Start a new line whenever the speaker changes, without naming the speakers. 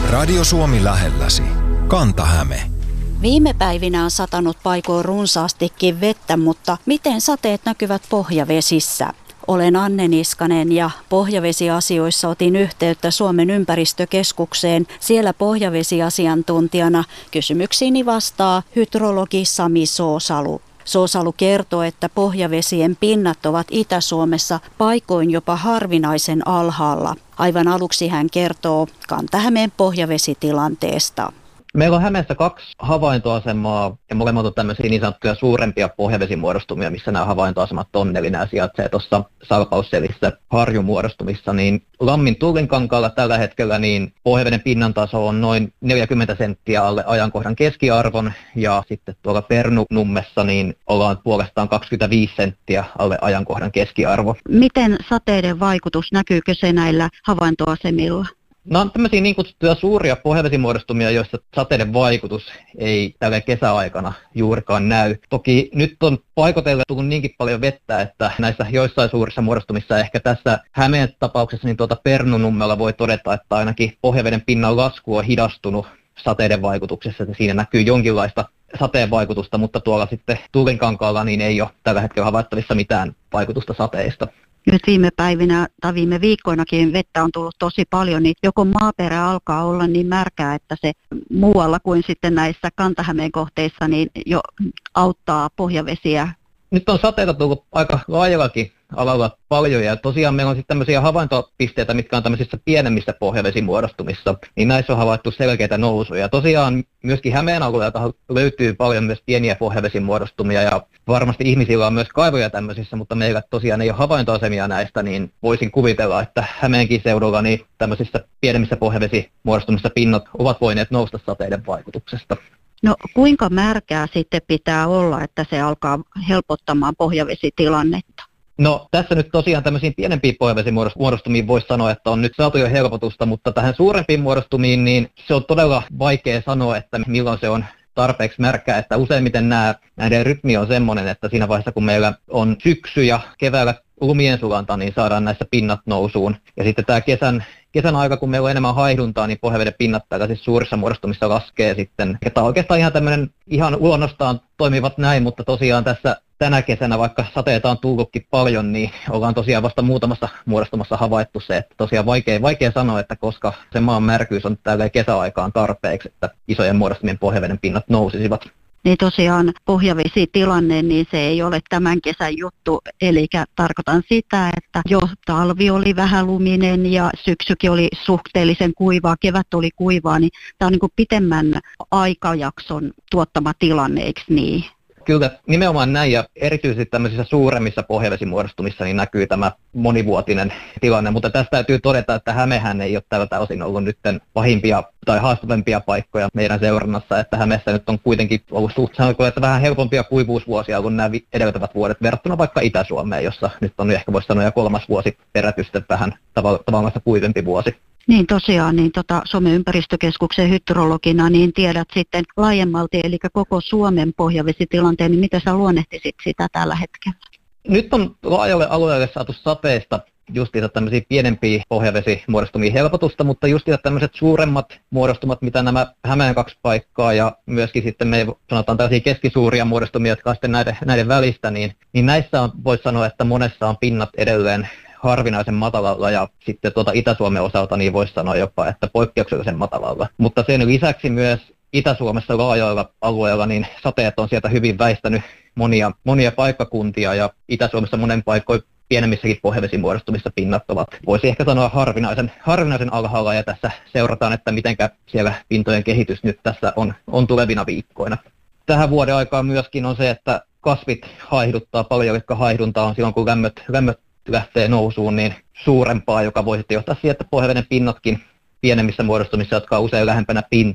Radio Suomi lähelläsi. Kanta-Häme.
Viime päivinä on satanut paikoin runsaastikin vettä, mutta miten sateet näkyvät pohjavesissä? Olen Anne Niskanen ja pohjavesiasioissa otin yhteyttä Suomen ympäristökeskukseen. Siellä pohjavesiasiantuntijana kysymyksiini vastaa hydrologi Sami Soosalu. Soosalu kertoo, että pohjavesien pinnat ovat Itä-Suomessa paikoin jopa harvinaisen alhaalla. Aivan aluksi hän kertoo Kanta-Hämeen pohjavesitilanteesta.
Meillä on Hämeessä 2 havaintoasemaa ja molemmat on tämmöisiä niin sanottuja suurempia pohjavesimuodostumia, missä nämä havaintoasemat on, eli nämä sijaitsee tuossa Salpausselissä harjumuodostumissa. Niin Lammin Tullinkankaalla tällä hetkellä niin pohjaveden pinnan taso on noin 40 senttiä alle ajankohdan keskiarvon ja sitten tuolla Pernunummessa niin ollaan puolestaan 25 senttiä alle ajankohdan keskiarvo.
Miten sateiden vaikutus, näkyykö se näillä havaintoasemilla?
Nämä on tämmöisiä niin kutsuttuja suuria pohjavesimuodostumia, joissa sateiden vaikutus ei tällä kesäaikana juurikaan näy. Toki nyt on paikoitellen tullut niinkin paljon vettä, että näissä joissain suurissa muodostumissa, ehkä tässä Hämeen tapauksessa, niin Pernunummella voi todeta, että ainakin pohjaveden pinnan lasku on hidastunut sateiden vaikutuksessa, että siinä näkyy jonkinlaista sateen vaikutusta, mutta tuolla sitten Tullinkankaalla niin ei ole tällä hetkellä havaittavissa mitään vaikutusta sateista.
Nyt viime päivinä tai viime viikkoinakin vettä on tullut tosi paljon, niin joko maaperä alkaa olla niin märkää, että se muualla kuin sitten näissä Kanta-Hämeen kohteissa niin jo auttaa pohjavesiä.
Nyt on sateita tullut aika laajallakin alalla paljon ja tosiaan meillä on sitten tämmöisiä havaintopisteitä, mitkä on tämmöisissä pienemmissä pohjavesimuodostumissa, niin näissä on havaittu selkeitä nousuja. Tosiaan myöskin Hämeen alueelta löytyy paljon myös pieniä pohjavesimuodostumia ja varmasti ihmisillä on myös kaivoja tämmöisissä, mutta meillä tosiaan ei ole havaintoasemia näistä, niin voisin kuvitella, että Hämeenkin seudulla niin tämmöisissä pienemmissä pohjavesimuodostumissa pinnat ovat voineet nousta sateiden vaikutuksesta.
No kuinka märkää sitten pitää olla, että se alkaa helpottamaan pohjavesitilannetta?
No tässä nyt tosiaan tämmöisiin pienempiin pohjavesimuodostumiin voisi sanoa, että on nyt saatu jo helpotusta, mutta tähän suurempiin muodostumiin niin se on todella vaikea sanoa, että milloin se on tarpeeksi märkää, että useimmiten näiden rytmi on semmoinen, että siinä vaiheessa kun meillä on syksy ja keväällä lumien sulanta, niin saadaan näissä pinnat nousuun. Ja sitten tämä kesän aika, kun meillä on enemmän haihduntaa, niin pohjaveden pinnat tällaisissa suurissa muodostumissa laskee sitten. Että oikeastaan ihan luonnostaan toimivat näin, mutta tosiaan tässä tänä kesänä, vaikka sateita on tullutkin paljon, niin ollaan tosiaan vasta muutamassa muodostumassa havaittu se, että tosiaan vaikea sanoa, että koska se maan märkyys on tällä kesäaikaan tarpeeksi, että isojen muodostumien pohjaveden pinnat nousisivat.
Niin tosiaan pohjavesitilanne, niin se ei ole tämän kesän juttu, eli tarkoitan sitä, että jo talvi oli vähän luminen ja syksykin oli suhteellisen kuivaa, kevät oli kuivaa, niin tämä on niin kuin pitemmän aikajakson tuottama tilanne, eikö niin?
Kyllä, nimenomaan näin ja erityisesti tämmöisissä suuremmissa pohjavesimuodostumissa niin näkyy tämä monivuotinen tilanne, mutta tästä täytyy todeta, että Hämehän ei ole tältä osin ollut nyt pahimpia tai haastavimpia paikkoja meidän seurannassa, että Hämeessä nyt on kuitenkin ollut että vähän helpompia kuivuusvuosia kuin nämä edeltävät vuodet verrattuna vaikka Itä-Suomeen, jossa nyt on ehkä voisi sanoa jo 3. vuosi perätystä vähän tavallaan kuivempi vuosi.
Niin tosiaan, niin Suomen ympäristökeskuksen hydrologina, niin tiedät sitten laajemmalti, eli koko Suomen pohjavesitilanteen, niin miten sä luonnehtisit sitä tällä hetkellä?
Nyt on laajalle alueelle saatu sateista justiinsa tämmöisiä pienempiä pohjavesimuodostumia helpotusta, mutta justiinsa tämmöiset suuremmat muodostumat, mitä nämä Hämeen 2 paikkaa ja myöskin sitten me sanotaan tällaisia keskisuuria muodostumia, jotka on sitten näiden välistä, niin näissä on, voisi sanoa, että monessa on pinnat edelleen harvinaisen matalalla ja sitten Itä-Suomen osalta niin voisi sanoa jopa, että poikkeuksellisen matalalla. Mutta sen lisäksi myös Itä-Suomessa laajoilla alueilla niin sateet on sieltä hyvin väistänyt monia paikkakuntia ja Itä-Suomessa monen paikoin pienemmissäkin pohjavesimuodostumissa pinnat ovat, voisi ehkä sanoa harvinaisen alhaalla ja tässä seurataan, että mitenkä siellä pintojen kehitys nyt tässä on tulevina viikkoina. Tähän vuoden aikaan myöskin on se, että kasvit haihduttaa paljon, jotka haihdunta on silloin kun lämmöt lähtee nousuun niin suurempaa, joka voi sitten johtaa siihen, että pohjaveden pinnatkin pienemmissä muodostumissa, jotka on usein lähempänä pintaa,